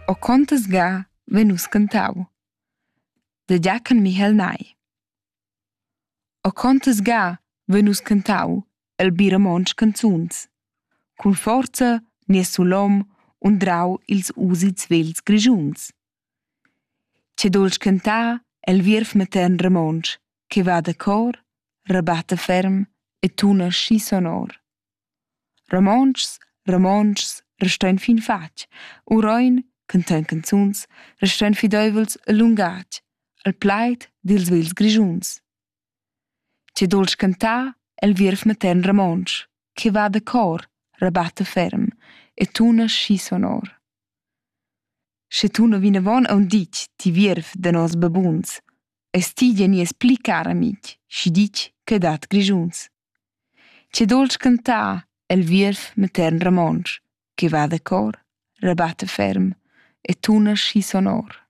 O contas ga venus cantau. Da Giacan Michel Nai. O contas ga venus cantau el biramonts canzuns. Cun forza nies sulom und drau ils usits vels grischuns. Che dolch cantar el vierf matern ramonts, che va da cor, rabatta ferm e tuna schi sonor. Ramonts, restrain fin fatg, uroin, cantain canzuns, restrain fideuvels allungatg, al plaid dils vels grischuns. Che dolch cantar el vierf matern ramonts, che va da cor, rabatta ferm e tuna schi sonor. Sche tuna vinavon aunc ditg ti vierf da nos babuns, es ti genies pli cara mig, schi ditg che dat grischuns. Che dolch cantar el vierf matern ramonts, che va da cor, rabatta ferm e tuna schi sonor.